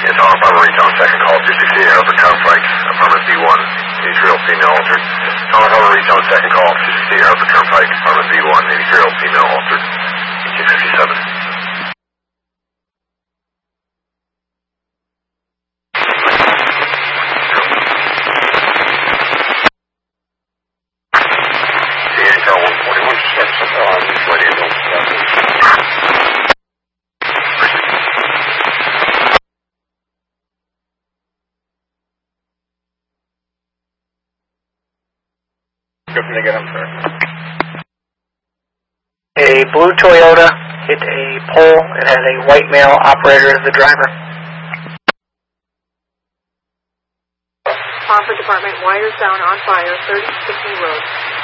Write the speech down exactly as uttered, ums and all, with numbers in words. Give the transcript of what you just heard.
It's on Farmer Reach on second call, two sixty-eight Albert Turnpike, apartment B one, eighty-three-year-old female altered. It's on Farmer Reach on second call, two sixty-eight Albert Turnpike, apartment B one, eighty-three-year-old female altered, eighteen fifty-seven. A blue Toyota hit a pole. It had a white male operator as the driver. Crawford Department, wires down on fire, thirty Stickney Road.